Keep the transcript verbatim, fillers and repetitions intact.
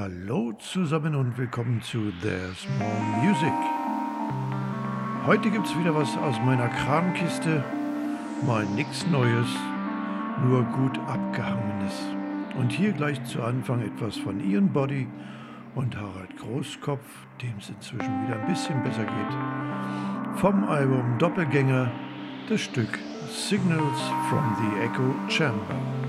Hallo zusammen und willkommen zu There's More Music. Heute gibt's wieder was aus meiner Kramkiste. Mal nix Neues, nur gut Abgehangenes. Und hier gleich zu Anfang etwas von Ian Body und Harald Großkopf, dem es inzwischen wieder ein bisschen besser geht. Vom Album Doppelgänger, das Stück Signals from the Echo Chamber.